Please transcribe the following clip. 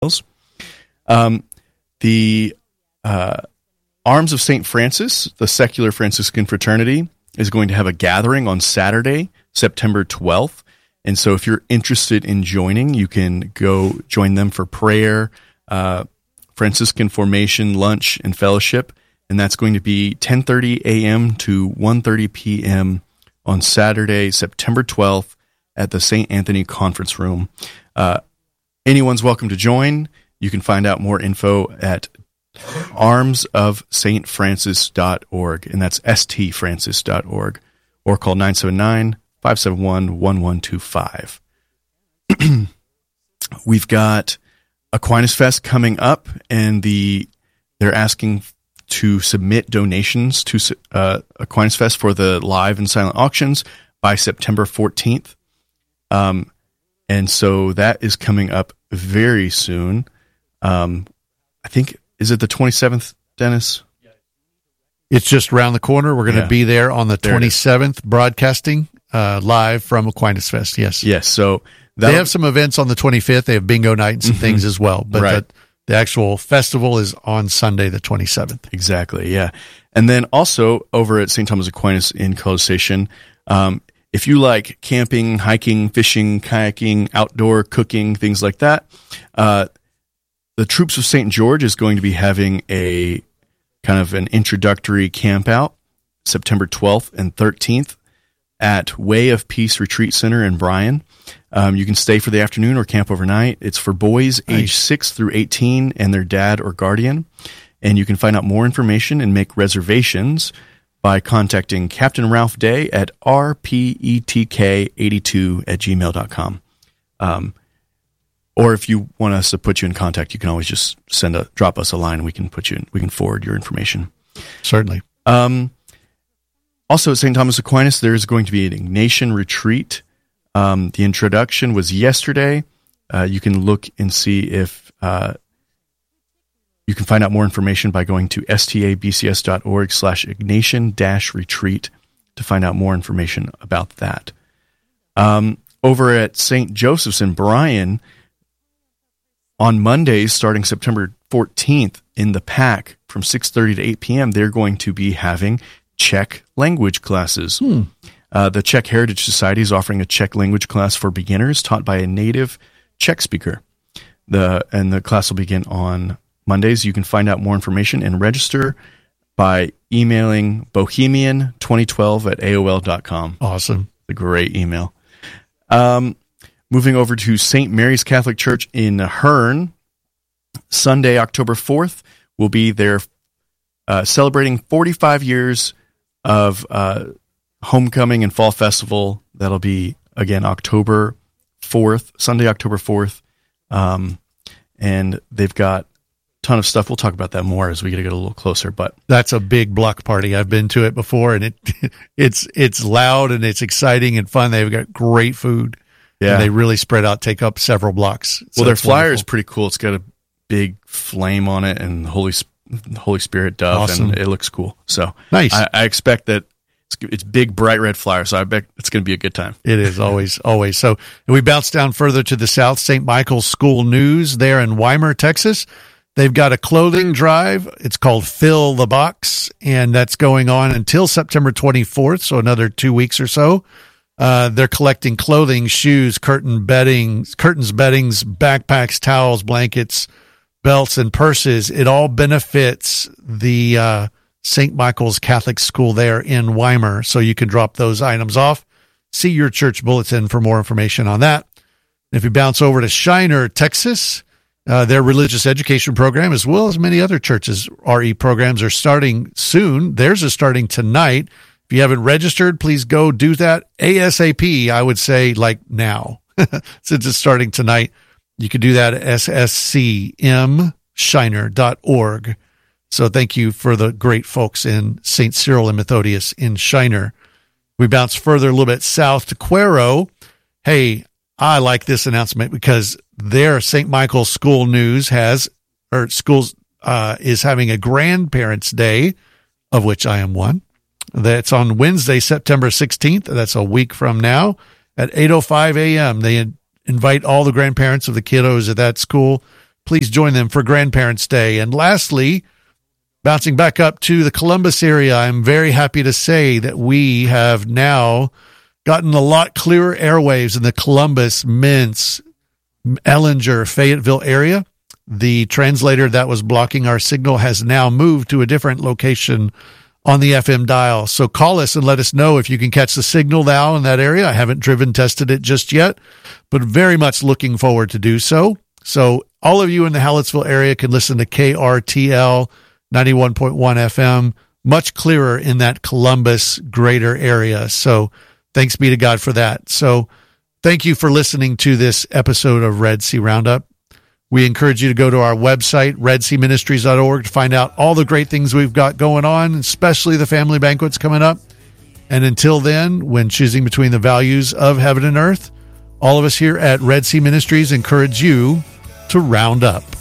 The Arms of St. Francis, the secular Franciscan fraternity, is going to have a gathering on Saturday, September 12th. And so if you're interested in joining, you can go join them for prayer, Franciscan formation, lunch, and fellowship. And that's going to be 10:30 a.m. to 1:30 p.m. on Saturday, September 12th at the St. Anthony Conference Room. Anyone's welcome to join. You can find out more info at armsofstfrancis.org, and that's stfrancis.org, or call 979-571-1125. We've got Aquinas Fest coming up, and they're asking to submit donations to Aquinas Fest for the live and silent auctions by September 14th. And so that is coming up very soon. I think, is it the 27th, Dennis? It's just around the corner. We're going to be there on the 27th, broadcasting live from Aquinas Fest. Yes. Yes. So they have some events on the 25th. They have bingo night and some things as well. But the actual festival is on Sunday, the 27th. Exactly. Yeah. And then also over at St. Thomas Aquinas in College Station, if you like camping, hiking, fishing, kayaking, outdoor cooking, things like that, the Troops of St. George is going to be having a kind of an introductory camp out September 12th and 13th at Way of Peace Retreat Center in Bryan. You can stay for the afternoon or camp overnight. It's for boys age 6 through 18 and their dad or guardian. And you can find out more information and make reservations by contacting Captain Ralph Day at rpetk82@gmail.com. Or if you want us to put you in contact, you can always just drop us a line and we can forward your information. Certainly. Also at St. Thomas Aquinas, there's going to be an Ignatian retreat. The introduction was yesterday. You can look and see if you can find out more information by going to stabcs.org/Ignatian-retreat to find out more information about that. Over at St. Joseph's in Bryan, on Mondays, starting September 14th, in the PAC from 6:30 to 8 p.m., they're going to be having Czech language classes. The Czech Heritage Society is offering a Czech language class for beginners taught by a native Czech speaker. The class will begin on Mondays. You can find out more information and register by emailing bohemian2012@aol.com. Awesome. A great email. Moving over to St. Mary's Catholic Church in Hearn, Sunday, October 4th, will be there celebrating 45 years of Homecoming and Fall Festival. That'll be, again, October 4th, Sunday, October 4th. And they've got a ton of stuff. We'll talk about that more as we get a little closer. But that's a big block party. I've been to it before, and it's loud and it's exciting and fun. They've got great food. Yeah. And they really spread out, take up several blocks. Well, their flyer is pretty cool. It's got a big flame on it and Holy Spirit dove, and it looks cool. So nice. I expect that it's big, bright red flyer, so I bet it's going to be a good time. It is always. So we bounce down further to the south, St. Michael's School News there in Weimar, Texas. They've got a clothing drive. It's called Fill the Box, and that's going on until September 24th, so another 2 weeks or so. They're collecting clothing, shoes, curtains, beddings, backpacks, towels, blankets, belts, and purses. It all benefits the St. Michael's Catholic School there in Weimar, so you can drop those items off. See your church bulletin for more information on that. If you bounce over to Shiner, Texas, their religious education program, as well as many other churches' RE programs, are starting soon. Theirs is starting tonight. If you haven't registered, please go do that ASAP. I would say like now, since it's starting tonight. You can do that at sscmshiner.org. So thank you for the great folks in St. Cyril and Methodius in Shiner. We bounce further a little bit south to Cuero. Hey, I like this announcement because their St. Michael's School News is having a Grandparents' Day, of which I am one. That's on Wednesday, September 16th. That's a week from now at 8:05 a.m. They invite all the grandparents of the kiddos at that school please join them for Grandparents' Day. And lastly, bouncing back up to the Columbus area, I'm very happy to say that we have now gotten a lot clearer airwaves in the Columbus, Mintz, Ellinger, Fayetteville area. The translator that was blocking our signal has now moved to a different location on the FM dial. So call us and let us know if you can catch the signal now in that area. I haven't tested it just yet, but very much looking forward to do so. So all of you in the Hallettsville area can listen to KRTL 91.1 FM, much clearer in that Columbus greater area. So thanks be to God for that. So thank you for listening to this episode of Red Sea Roundup. We encourage you to go to our website, redseaministries.org, to find out all the great things we've got going on, especially the family banquets coming up. And until then, when choosing between the values of heaven and earth, all of us here at Red Sea Ministries encourage you to round up.